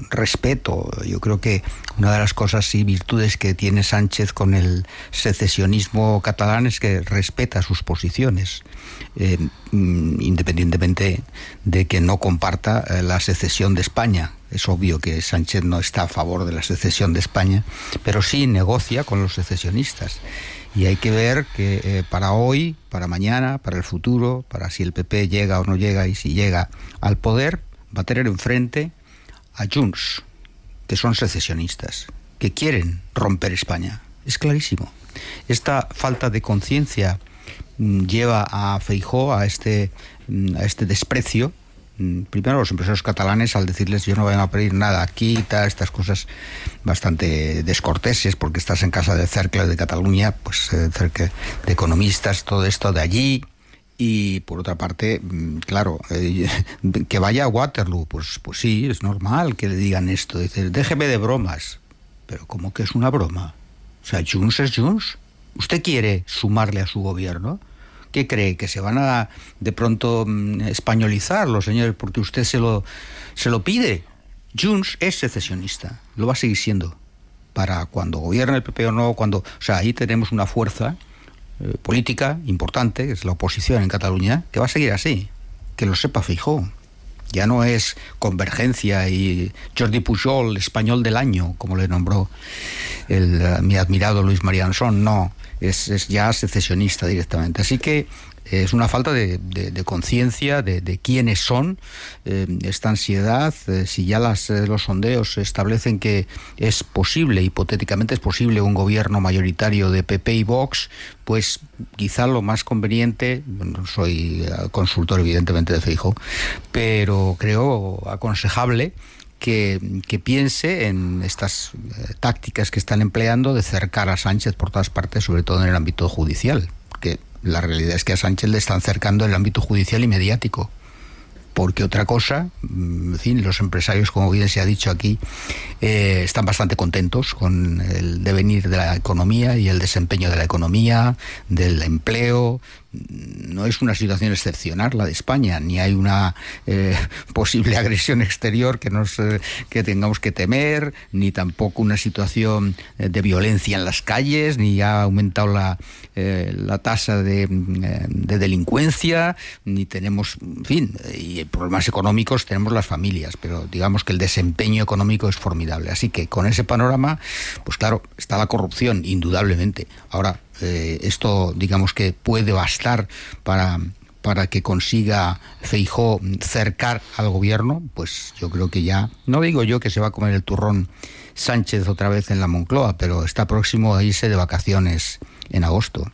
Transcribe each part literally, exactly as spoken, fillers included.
con respeto. Yo creo que una de las cosas y virtudes que tiene Sánchez con el secesionismo catalán es que respeta sus posiciones, eh, independientemente de que no comparta eh, la secesión de España. Es obvio que Sánchez no está a favor de la secesión de España, pero sí negocia con los secesionistas. Y hay que ver que eh, para hoy, para mañana, para el futuro, para si el P P llega o no llega, y si llega al poder, va a tener enfrente a Junts, que son secesionistas, que quieren romper España. Es clarísimo. Esta falta de conciencia mmm, lleva a Feijóo a este, mmm, a este desprecio. Primero los empresarios catalanes, al decirles yo no vengo a pedir nada aquí y tal, estas cosas bastante descorteses, porque estás en casa de Cercle de Cataluña, pues eh, cerca de economistas, todo esto de allí. Y por otra parte, claro, eh, que vaya a Waterloo, pues, pues sí, es normal que le digan esto. Dice, déjeme de bromas. Pero ¿cómo que es una broma? O sea, Junts es Junts. ¿Usted quiere sumarle a su gobierno? ¿Qué cree? ¿Que se van a de pronto españolizar los señores porque usted se lo, se lo pide? Junts es secesionista, lo va a seguir siendo. Para cuando gobierne el P P o no, cuando... O sea, ahí tenemos una fuerza eh, política importante, que es la oposición en Cataluña, que va a seguir así. Que lo sepa Feijóo. Ya no es Convergencia y Jordi Pujol, español del año, como le nombró el, uh, mi admirado Luis María Ansón, no. Es, es ya secesionista directamente. Así que es una falta de, de, de conciencia de, de quiénes son, eh, esta ansiedad. Eh, si ya las, eh, los sondeos establecen que es posible, hipotéticamente es posible, un gobierno mayoritario de P P y Vox, pues quizá lo más conveniente, no soy consultor evidentemente de Feijóo, pero creo aconsejable Que, que piense en estas eh, tácticas que están empleando de cercar a Sánchez por todas partes, sobre todo en el ámbito judicial, que la realidad es que a Sánchez le están cercando el ámbito judicial y mediático, porque otra cosa, en fin, los empresarios, como bien se ha dicho aquí, eh, están bastante contentos con el devenir de la economía y el desempeño de la economía, del empleo. No es una situación excepcional la de España, ni hay una eh, posible agresión exterior que nos eh, que tengamos que temer, ni tampoco una situación eh, de violencia en las calles, ni ha aumentado la, eh, la tasa de, eh, de delincuencia, ni tenemos, en fin, y problemas económicos tenemos las familias, pero digamos que el desempeño económico es formidable. Así que con ese panorama, pues claro, está la corrupción, indudablemente. Ahora, Eh, esto digamos que puede bastar para, para que consiga Feijóo cercar al gobierno, pues yo creo que ya, no digo yo que se va a comer el turrón Sánchez otra vez en la Moncloa, pero está próximo a irse de vacaciones en agosto.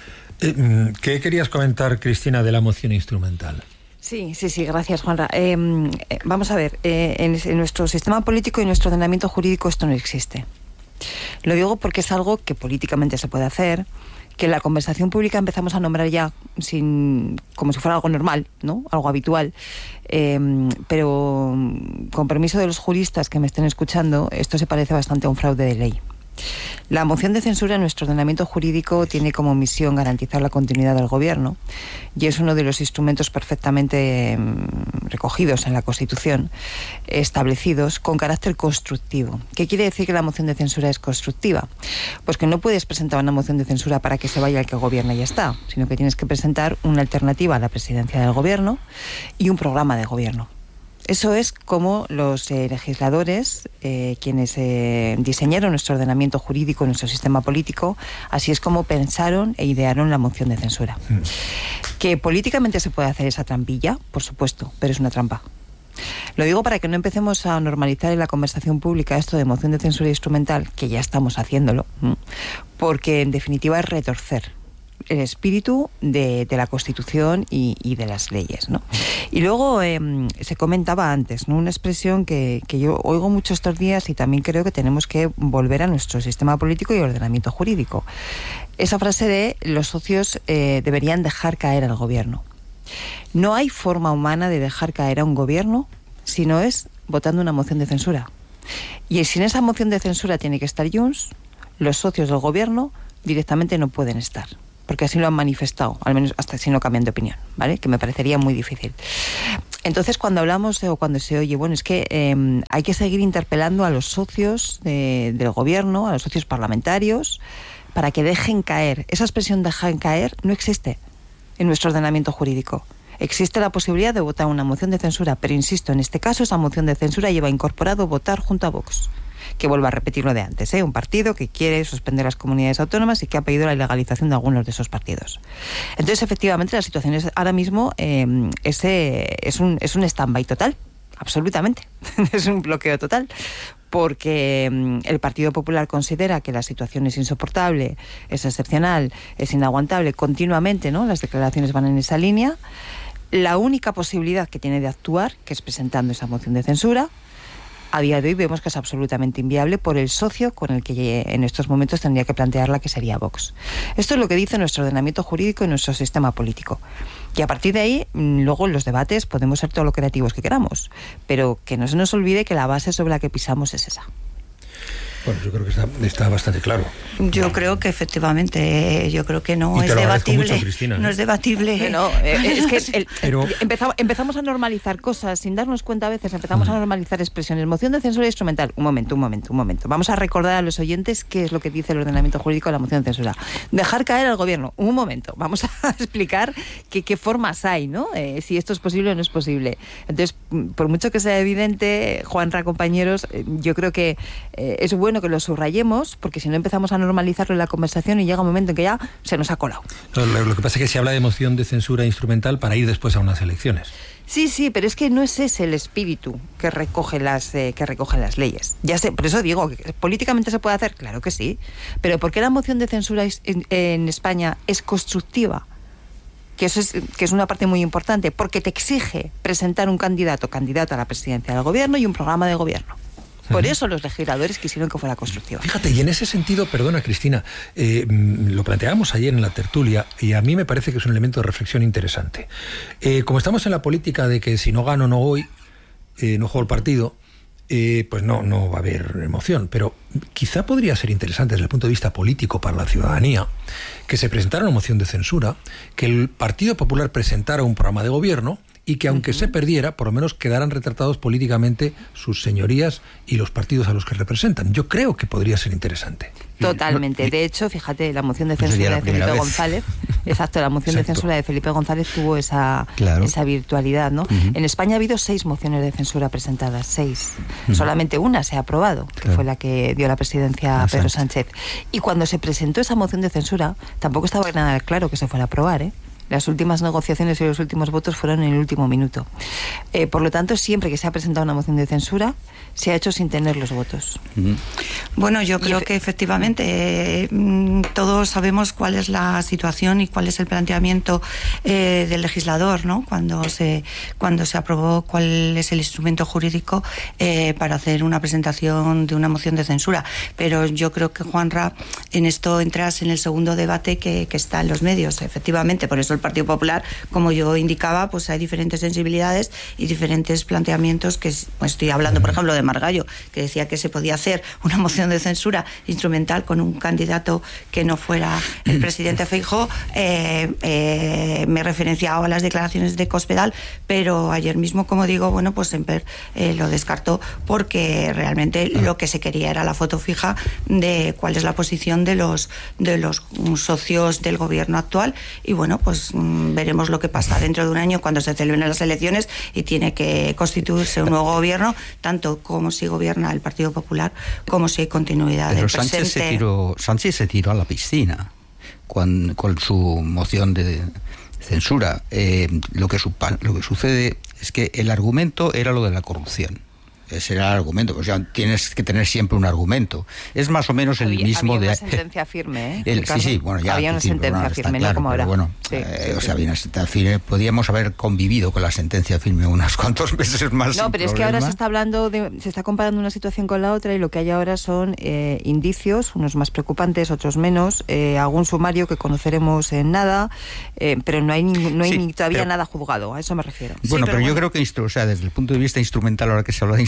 Eh, ¿Qué querías comentar, Cristina, de la moción instrumental? Sí, sí, sí, gracias, Juanra. Eh, eh, vamos a ver, eh, en, en nuestro sistema político y nuestro ordenamiento jurídico esto no existe. Lo digo porque es algo que políticamente se puede hacer, que en la conversación pública empezamos a nombrar ya sin, como si fuera algo normal, ¿no? Algo habitual. Eh, pero con permiso de los juristas que me estén escuchando, esto se parece bastante a un fraude de ley. La moción de censura en nuestro ordenamiento jurídico tiene como misión garantizar la continuidad del gobierno y es uno de los instrumentos perfectamente eh, recogidos en la Constitución, establecidos con carácter constructivo. ¿Qué quiere decir que la moción de censura es constructiva? Pues que no puedes presentar una moción de censura para que se vaya el que gobierna y ya está, sino que tienes que presentar una alternativa a la presidencia del gobierno y un programa de gobierno. Eso es como los eh, legisladores, eh, quienes eh, diseñaron nuestro ordenamiento jurídico, nuestro sistema político, así es como pensaron e idearon la moción de censura. Mm. ¿Que políticamente se puede hacer esa trampilla? Por supuesto, pero es una trampa. Lo digo para que no empecemos a normalizar en la conversación pública esto de moción de censura instrumental, que ya estamos haciéndolo, porque en definitiva es retorcer el espíritu de, de la Constitución y, y de las leyes, ¿no? Y luego eh, se comentaba antes, ¿no? Una expresión que, que yo oigo mucho estos días y también creo que tenemos que volver a nuestro sistema político y ordenamiento jurídico. Esa frase de los socios eh, deberían dejar caer al gobierno. No hay forma humana de dejar caer a un gobierno si no es votando una moción de censura. Y si en esa moción de censura tiene que estar Junts, los socios del gobierno directamente no pueden estar, porque así lo han manifestado, al menos hasta si no cambian de opinión, ¿vale? Que me parecería muy difícil. Entonces, cuando hablamos o cuando se oye, bueno, es que eh, hay que seguir interpelando a los socios de, del gobierno, a los socios parlamentarios, para que dejen caer. Esa expresión dejen caer no existe en nuestro ordenamiento jurídico. Existe la posibilidad de votar una moción de censura, pero insisto, en este caso esa moción de censura lleva incorporado votar junto a Vox, que vuelvo a repetir lo de antes, ¿eh? Un partido que quiere suspender las comunidades autónomas y que ha pedido la ilegalización de algunos de esos partidos. Entonces, efectivamente, la situación es ahora mismo eh, ese, es un, es un stand-by total, absolutamente, es un bloqueo total, porque eh, el Partido Popular considera que la situación es insoportable, es excepcional, es inaguantable, continuamente, ¿no? Las declaraciones van en esa línea. La única posibilidad que tiene de actuar, que es presentando esa moción de censura, a día de hoy vemos que es absolutamente inviable por el socio con el que en estos momentos tendría que plantearla, que sería Vox. Esto es lo que dice nuestro ordenamiento jurídico y nuestro sistema político. Y a partir de ahí, luego en los debates podemos ser todo lo creativos que queramos, pero que no se nos olvide que la base sobre la que pisamos es esa. Bueno, yo creo que está, está bastante claro. Yo creo que efectivamente, yo creo que no es debatible. Mucho, Cristina, ¿eh? No es debatible. No, es que el, Pero... empezamos, empezamos a normalizar cosas sin darnos cuenta a veces, empezamos mm. a normalizar expresiones. Moción de censura instrumental. Un momento, un momento, un momento. Vamos a recordar a los oyentes qué es lo que dice el ordenamiento jurídico de la moción de censura. Dejar caer al gobierno. Un momento. Vamos a explicar que, qué formas hay, ¿no? Eh, si esto es posible o no es posible. Entonces, por mucho que sea evidente, Juanra, compañeros, eh, yo creo que eh, es bueno que lo subrayemos, porque si no empezamos a normalizarlo en la conversación y llega un momento en que ya se nos ha colado. No, lo, lo que pasa es que se habla de moción de censura instrumental para ir después a unas elecciones. Sí, sí, pero es que no es ese el espíritu que recoge las eh, que recogen las leyes. Ya sé, por eso digo, que políticamente se puede hacer, claro que sí, pero ¿por qué la moción de censura en, en España es constructiva? Que eso es, que es una parte muy importante, porque te exige presentar un candidato, candidata a la presidencia del gobierno y un programa de gobierno. Por eso los legisladores quisieron que fuera constructiva. Fíjate, y en ese sentido, perdona Cristina, eh, lo planteábamos ayer en la tertulia y a mí me parece que es un elemento de reflexión interesante. Eh, como estamos en la política de que si no gano no voy, eh, no juego el partido, eh, pues no, no va a haber emoción. Pero quizá podría ser interesante desde el punto de vista político para la ciudadanía que se presentara una moción de censura, que el Partido Popular presentara un programa de gobierno y que aunque uh-huh. se perdiera, por lo menos quedaran retratados políticamente sus señorías y los partidos a los que representan. Yo creo que podría ser interesante. Totalmente. Y, de hecho, fíjate, la moción de censura de Felipe vez. González, exacto, la moción exacto. de censura de Felipe González tuvo esa, claro. esa virtualidad, ¿no? Uh-huh. En España ha habido seis mociones de censura presentadas, seis. Uh-huh. Solamente una se ha aprobado, que claro. fue la que dio la presidencia a Pedro Sánchez. Y cuando se presentó esa moción de censura, tampoco estaba nada claro que se fuera a aprobar, ¿eh? Las últimas negociaciones y los últimos votos fueron en el último minuto. Eh, por lo tanto, siempre que se ha presentado una moción de censura, se ha hecho sin tener los votos. Bueno, yo creo que efectivamente eh, todos sabemos cuál es la situación y cuál es el planteamiento eh, del legislador, ¿no? Cuando se cuando se aprobó cuál es el instrumento jurídico eh, para hacer una presentación de una moción de censura. Pero yo creo que, Juanra, en esto entras en el segundo debate que, que está en los medios, efectivamente. Por eso el Partido Popular, como yo indicaba, pues hay diferentes sensibilidades y diferentes planteamientos que, pues estoy hablando, por ejemplo, de Margallo, que decía que se podía hacer una moción de censura instrumental con un candidato que no fuera el presidente Feijóo. Eh, eh, me referenciaba a las declaraciones de Cospedal, pero ayer mismo, como digo, bueno, pues Semper eh, lo descartó porque realmente lo que se quería era la foto fija de cuál es la posición de los de los socios del gobierno actual y bueno, pues mmm, veremos lo que pasa dentro de un año cuando se celebren las elecciones y tiene que constituirse un nuevo gobierno, tanto como si gobierna el Partido Popular como si hay continuidad Pero del Sánchez presente. Se tiró, Sánchez se tiró a la piscina con, con su moción de censura. Eh, lo, que su, lo que sucede es que el argumento era lo de la corrupción. Ese era el argumento, o sea, tienes que tener siempre un argumento. Es más o menos el había, mismo había de... una sentencia firme, ¿eh? El, sí, sí, bueno, ya... Había una sí, sentencia bueno, firme, claro, no como ahora. Bueno, sí, eh, sí, o sí. sea, había una sentencia firme. Podíamos haber convivido con la sentencia firme unos cuantos meses más. No, pero es problema. que ahora se está hablando, de, se está comparando una situación con la otra y lo que hay ahora son eh, indicios, unos más preocupantes, otros menos, eh, algún sumario que conoceremos en nada, eh, pero no hay, ni, no hay sí, ni todavía pero, nada juzgado, a eso me refiero. Bueno, sí, pero, pero bueno. yo creo que, o sea, desde el punto de vista instrumental, ahora que se habla de instrumental,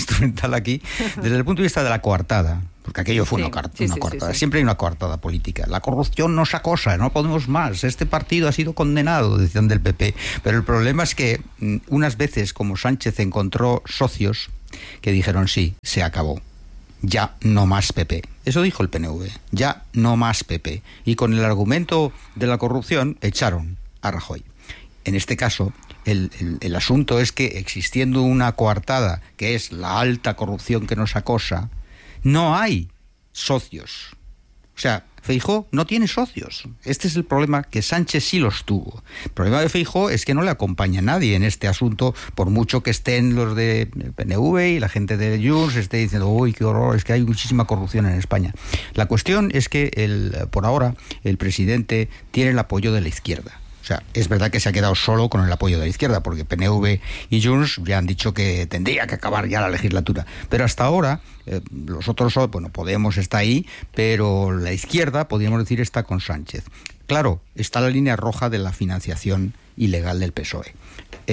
instrumental aquí, desde el punto de vista de la coartada. Porque aquello fue sí, una, car- sí, una sí, coartada. sí, sí. Siempre hay una coartada política. La corrupción nos acosa, no podemos más. Este partido ha sido condenado, decían del P P. Pero el problema es que mm, unas veces, como Sánchez encontró socios que dijeron sí, se acabó. Ya no más P P. Eso dijo el P N V. Ya no más P P. Y con el argumento de la corrupción echaron a Rajoy. En este caso, el, el, el asunto es que existiendo una coartada, que es la alta corrupción que nos acosa, no hay socios. O sea, Feijóo no tiene socios. Este es el problema, que Sánchez sí los tuvo. El problema de Feijóo es que no le acompaña nadie en este asunto, por mucho que estén los de P N V y la gente de Junts esté diciendo, uy, qué horror, es que hay muchísima corrupción en España. La cuestión es que el, por ahora el presidente tiene el apoyo de la izquierda. O sea, es verdad que se ha quedado solo con el apoyo de la izquierda, porque P N V y Junts ya han dicho que tendría que acabar ya la legislatura. Pero hasta ahora, eh, los otros, bueno, Podemos está ahí, pero la izquierda, podríamos decir, está con Sánchez. Claro, está la línea roja de la financiación ilegal del P S O E.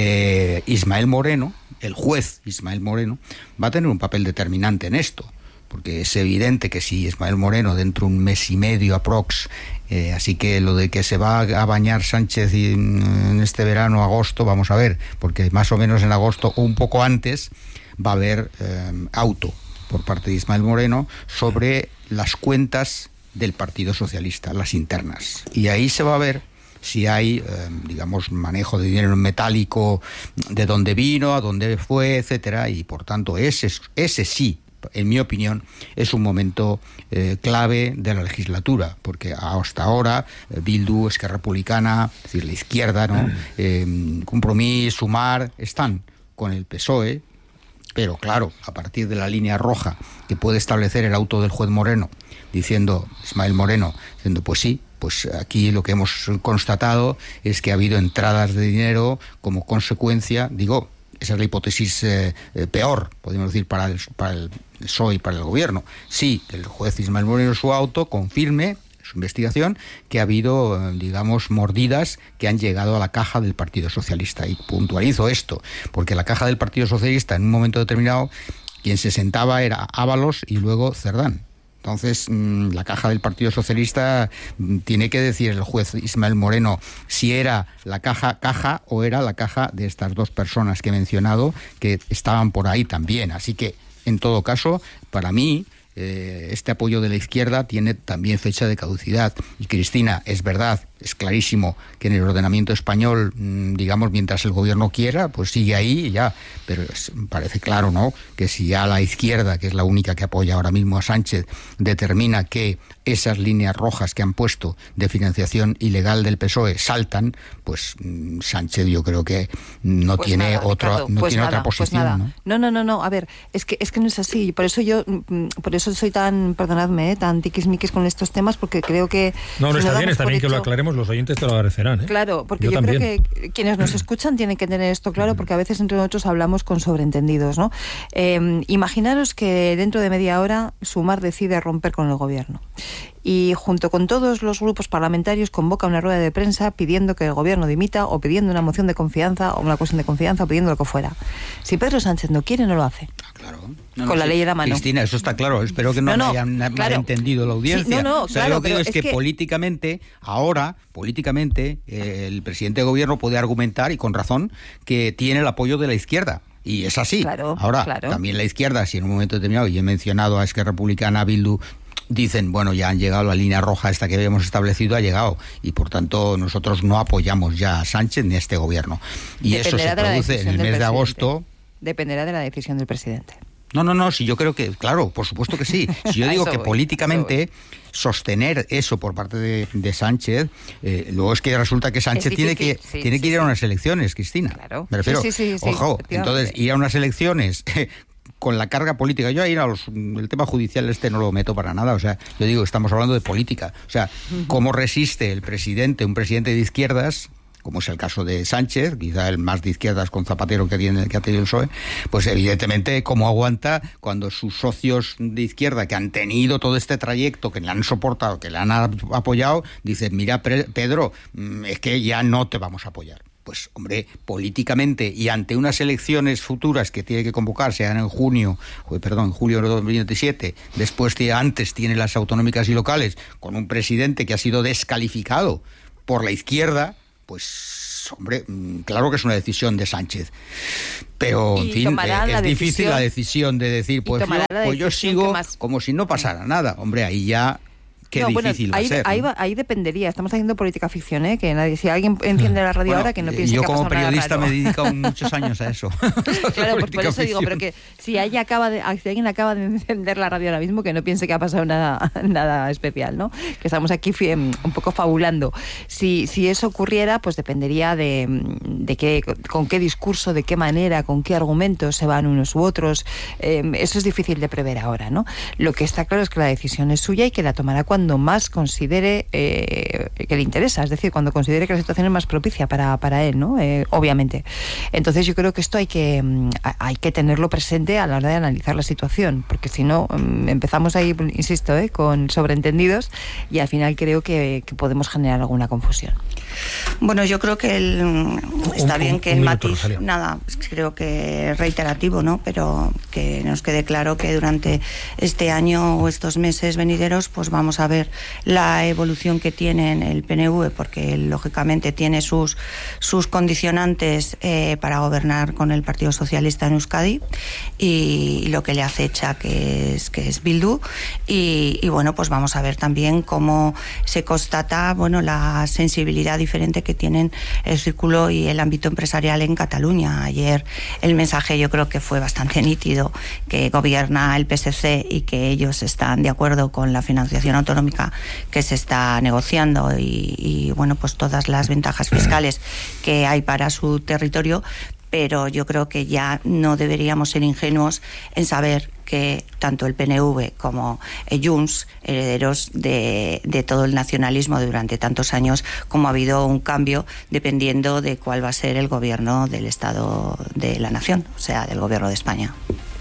Eh, Ismael Moreno, el juez Ismael Moreno, va a tener un papel determinante en esto. Porque es evidente que si Ismael Moreno dentro de un mes y medio aprox, eh, así que lo de que se va a bañar Sánchez en este verano, agosto, vamos a ver, porque más o menos en agosto o un poco antes va a haber eh, auto por parte de Ismael Moreno sobre las cuentas del Partido Socialista, las internas. Y ahí se va a ver si hay, eh, digamos, manejo de dinero metálico, de dónde vino, a dónde fue, etcétera, y por tanto ese, ese sí, en mi opinión, es un momento eh, clave de la legislatura, porque hasta ahora eh, Bildu, Esquerra Republicana, es decir, la izquierda, ¿no? Eh, Compromís, Sumar, están con el P S O E, pero claro, a partir de la línea roja que puede establecer el auto del juez Moreno, diciendo, Ismael Moreno, diciendo, pues sí, pues aquí lo que hemos constatado es que ha habido entradas de dinero como consecuencia, digo, esa es la hipótesis eh, eh, peor, podríamos decir, para el, para el P S O E y para el gobierno. Sí, el juez Ismael Moreno en su auto confirme su investigación que ha habido, eh, digamos, mordidas que han llegado a la caja del Partido Socialista. Y puntualizo esto, porque la caja del Partido Socialista en un momento determinado, quien se sentaba era Ábalos y luego Cerdán. Entonces, mmm, la caja del Partido Socialista mmm, tiene que decir el juez Ismael Moreno si era la caja caja o era la caja de estas dos personas que he mencionado que estaban por ahí también. Así que, en todo caso, para mí, eh, este apoyo de la izquierda tiene también fecha de caducidad. Y Cristina, es verdad, es clarísimo que en el ordenamiento español, digamos, mientras el gobierno quiera, pues sigue ahí y ya. Pero es, parece claro, ¿no?, que si ya la izquierda, que es la única que apoya ahora mismo a Sánchez, determina que esas líneas rojas que han puesto de financiación ilegal del P S O E saltan, pues Sánchez yo creo que no pues tiene, nada, otro, Ricardo, no pues tiene nada, otra posición. Pues nada. ¿no? no, no, no, no. A ver, es que es que no es así. Por eso yo, por eso soy tan, perdonadme, ¿eh? tan tiquismiquis con estos temas, porque creo que no, no si está no bien, está bien hecho, que lo aclaremos, los oyentes te lo agradecerán, ¿eh? Claro, porque yo, yo, yo creo que quienes nos escuchan tienen que tener esto claro, porque a veces entre nosotros hablamos con sobreentendidos, ¿no? Eh, imaginaros que dentro de media hora Sumar decide romper con el gobierno y junto con todos los grupos parlamentarios convoca una rueda de prensa pidiendo que el gobierno dimita o pidiendo una moción de confianza o una cuestión de confianza o pidiendo lo que fuera. Si Pedro Sánchez no quiere, no lo hace. Claro. No, con no, la sí. ley en la mano. Cristina, eso está claro. Espero que no, no, no me hayan claro. malentendido la audiencia. Sí, no, no, o sea, claro, lo que digo es, es que, que políticamente, ahora, políticamente, eh, el presidente de gobierno puede argumentar, y con razón, que tiene el apoyo de la izquierda. Y es así. Claro, ahora, claro. también la izquierda, si en un momento determinado, y he mencionado a Esquerra Republicana, a Bildu, dicen, bueno, ya han llegado, la línea roja esta que habíamos establecido ha llegado, y por tanto nosotros no apoyamos ya a Sánchez ni a este gobierno. Y Dependerá eso se produce en el mes de agosto. Dependerá de la decisión del presidente. No, no, no, si yo creo que, claro, por supuesto que sí. Si yo digo que voy, políticamente sostener eso por parte de, de Sánchez, eh, luego es que resulta que Sánchez tiene que sí, tiene sí, que ir sí. a unas elecciones, Cristina. Claro. Me refiero, sí, sí, sí, ojo, sí, entonces ir a unas elecciones con la carga política, yo ahí a los, el tema judicial este no lo meto para nada, o sea, yo digo, estamos hablando de política, o sea, uh-huh. ¿cómo resiste el presidente, un presidente de izquierdas, como es el caso de Sánchez, quizá el más de izquierdas con Zapatero que tiene que ha tenido el P S O E, pues evidentemente cómo aguanta cuando sus socios de izquierda que han tenido todo este trayecto, que le han soportado, que le han apoyado, dicen, mira Pedro, es que ya no te vamos a apoyar. pues hombre, políticamente y ante unas elecciones futuras que tiene que convocar, sean en junio, perdón, en julio de dos mil veintisiete, después antes tiene las autonómicas y locales, con un presidente que ha sido descalificado por la izquierda, pues hombre, claro que es una decisión de Sánchez. Pero, en fin, es, es difícil la decisión de decir, pues yo, pues yo sigo más... como si no pasara nada. Hombre, ahí ya... Qué no, difícil bueno, ahí, va a ser, ahí, ¿no? ahí dependería. Estamos haciendo política ficción, ¿eh? Que nadie, si alguien enciende la radio bueno, ahora, que no piense yo que ha como pasado nada periodista raro. me he dedicado muchos años a eso. Claro, pues por eso ficción. Digo, pero que si, alguien acaba de, si alguien acaba de encender la radio ahora mismo, que no piense que ha pasado nada, nada especial, ¿no? Que estamos aquí un poco fabulando. Si, si eso ocurriera, pues dependería de, de qué, con qué discurso, de qué manera, con qué argumentos se van unos u otros. Eh, eso es difícil de prever ahora, ¿no? Lo que está claro es que la decisión es suya y que la tomará cuando más considere eh, que le interesa, es decir, cuando considere que la situación es más propicia para, para él, ¿no? Eh, obviamente. Entonces yo creo que esto hay que hay que tenerlo presente a la hora de analizar la situación, porque si no empezamos ahí, insisto, ¿eh? con sobreentendidos y al final creo que, que podemos generar alguna confusión. Bueno, yo creo que el, está un, bien que un, el matiz, Rosalía. nada, creo que reiterativo, ¿no? Pero que nos quede claro que durante este año o estos meses venideros, pues vamos a ver la evolución que tiene el P N V, porque lógicamente tiene sus, sus condicionantes eh, para gobernar con el Partido Socialista en Euskadi y, y lo que le acecha, que es, que es Bildu. Y, y bueno, pues vamos a ver también cómo se constata, bueno, la sensibilidad diferente que tienen el círculo y el ámbito empresarial en Cataluña. Ayer el mensaje yo creo que fue bastante nítido, que gobierna el P S C y que ellos están de acuerdo con la financiación autonómica que se está negociando y, y bueno, pues todas las ventajas fiscales que hay para su territorio, pero yo creo que ya no deberíamos ser ingenuos en saber que tanto el P N V como Junts, herederos de, de todo el nacionalismo durante tantos años, como ha habido un cambio dependiendo de cuál va a ser el gobierno del Estado de la Nación, o sea, del gobierno de España.